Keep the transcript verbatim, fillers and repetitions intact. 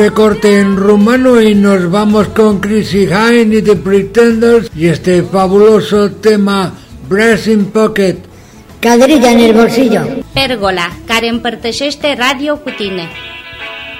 Corte en rumano y nos vamos con Chrissy Hynde y The Pretenders y este fabuloso tema Breast in Pocket. Cadrilla en el bolsillo. Pèrgola, care împărtășește radio cu tine.